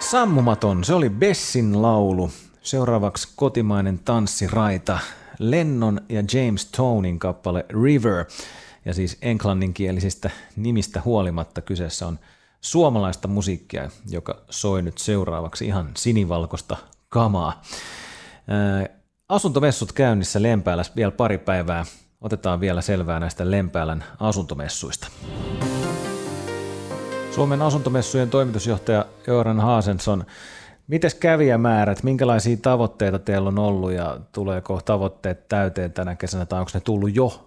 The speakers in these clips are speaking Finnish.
Sammumaton, se oli Bessin laulu. Seuraavaksi kotimainen tanssiraita. Lennon ja James Tonin kappale River. Ja siis englanninkielisistä nimistä huolimatta kyseessä on suomalaista musiikkia, joka soi nyt seuraavaksi ihan sinivalkoista kamaa. Asuntomessut käynnissä Lempäälässä vielä pari päivää. Otetaan vielä selvää näistä Lempäälän asuntomessuista. Suomen asuntomessujen toimitusjohtaja Göran Hansson, mites kävijämäärät, minkälaisia tavoitteita teillä on ollut ja tuleeko tavoitteet täyteen tänä kesänä tai onko ne tullut jo?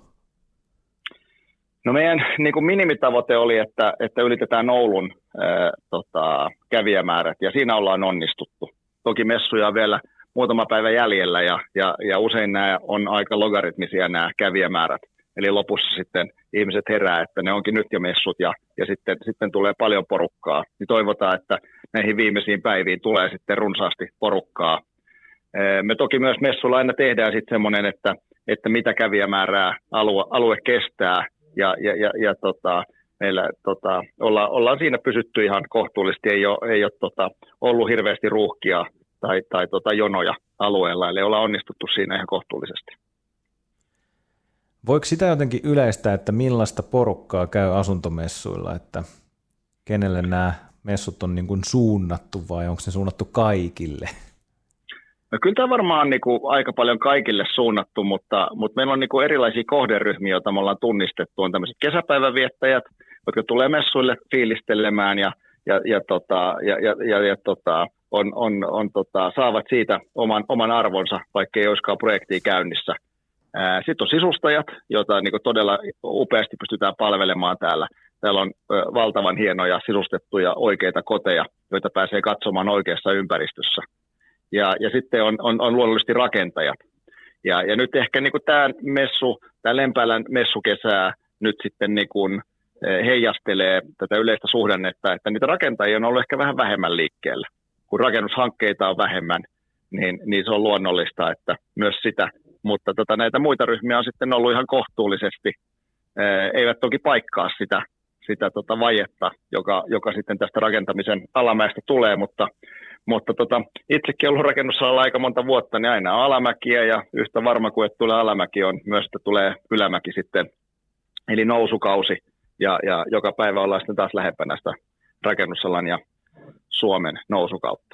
No meidän niin kuin minimitavoite oli, että ylitetään Oulun kävijämäärät ja siinä ollaan onnistuttu. Toki messuja on vielä muutama päivä jäljellä ja usein nämä on aika logaritmisia nämä kävijämäärät. Eli lopussa sitten ihmiset herää, että ne onkin nyt jo messut ja sitten tulee paljon porukkaa. Niin toivotaan, että näihin viimeisiin päiviin tulee sitten runsaasti porukkaa. Me toki myös messulla aina tehdään sitten semmoinen, että mitä kävijämäärää alue kestää ja meillä ollaan siinä pysytty ihan kohtuullisesti, ei ole ollut hirveästi ruuhkia tai jonoja alueella, eli ollaan onnistuttu siinä ihan kohtuullisesti. Voiko sitä jotenkin yleistää, että millaista porukkaa käy asuntomessuilla, että kenelle nämä messut on niin kuin suunnattu vai onko ne suunnattu kaikille? No kyllä tämä varmaan on niin kuin aika paljon kaikille suunnattu, mutta meillä on niin kuin erilaisia kohderyhmiä, joita me ollaan tunnistettu. On tämmöiset kesäpäivänviettäjät, jotka tulee messuille fiilistelemään ja saavat siitä oman arvonsa, vaikka ei olisikaan projektia käynnissä. Sitten on sisustajat, joita niin kuin todella upeasti pystytään palvelemaan täällä. Täällä on valtavan hienoja sisustettuja oikeita koteja, joita pääsee katsomaan oikeassa ympäristössä. Ja sitten on luonnollisesti rakentajat. Ja nyt ehkä niin kuin tämä Lempäälän messukesää nyt sitten niin kuin heijastelee tätä yleistä suhdannetta, että niitä rakentajia on ollut ehkä vähän vähemmän liikkeellä. Kun rakennushankkeita on vähemmän, niin se on luonnollista, että myös sitä. Mutta näitä muita ryhmiä on sitten ollut ihan kohtuullisesti. Eivät toki paikkaa sitä vajetta, joka sitten tästä rakentamisen alamäestä tulee, mutta itsekin ollut rakennusalalla aika monta vuotta, niin aina on alamäkiä ja yhtä varma kuin että tulee alamäki on myös, että tulee ylämäki sitten, eli nousukausi ja joka päivä ollaan sitten taas lähempänä sitä rakennusalan ja Suomen nousukautta.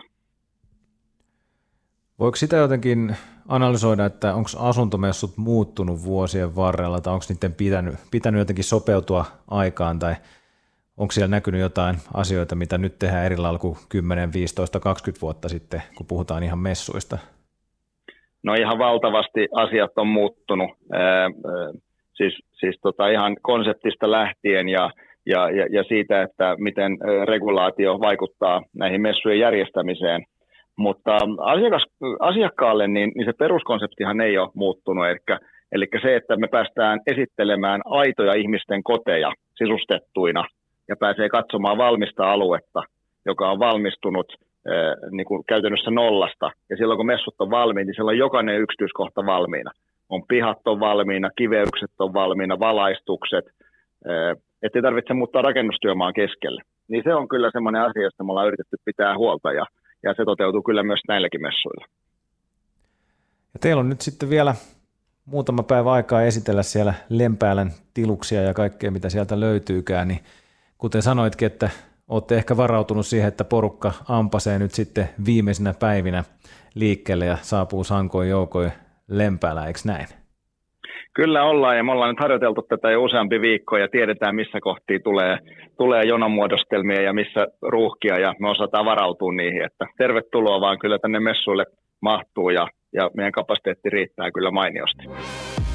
Voiko sitä jotenkin analysoida, että onko asuntomessut muuttunut vuosien varrella tai onko niiden pitänyt jotenkin sopeutua aikaan tai onko siellä näkynyt jotain asioita, mitä nyt tehdään eri lailla kuin 10, 15, 20 vuotta sitten, kun puhutaan ihan messuista? No ihan valtavasti asiat on muuttunut, siis ihan konseptista lähtien ja siitä, että miten regulaatio vaikuttaa näihin messujen järjestämiseen. Mutta asiakkaalle niin se peruskonseptihan ei ole muuttunut, eli se, että me päästään esittelemään aitoja ihmisten koteja sisustettuina ja pääsee katsomaan valmista aluetta, joka on valmistunut niin kuin käytännössä nollasta. Ja silloin kun messut on valmiina, niin siellä on jokainen yksityiskohta valmiina. On pihat on valmiina, kiveykset on valmiina, valaistukset, ettei tarvitse muuttaa rakennustyömaan keskelle. Niin se on kyllä semmoinen asia, josta me ollaan yritetty pitää huolta ja se toteutuu kyllä myös näilläkin messuilla. Ja teillä on nyt sitten vielä muutama päivä aikaa esitellä siellä Lempäälän tiluksia ja kaikkea, mitä sieltä löytyykään. Niin kuten sanoitkin, että olette ehkä varautunut siihen, että porukka ampasee nyt sitten viimeisinä päivinä liikkeelle ja saapuu sankoin joukoin Lempäälään, eikö näin? Kyllä ollaan ja me ollaan nyt harjoiteltu tätä jo useampi viikko ja tiedetään missä kohtia tulee jonomuodostelmia ja missä ruuhkia ja me osataan varautua niihin, että tervetuloa vaan kyllä tänne messuille mahtuu ja meidän kapasiteetti riittää kyllä mainiosti.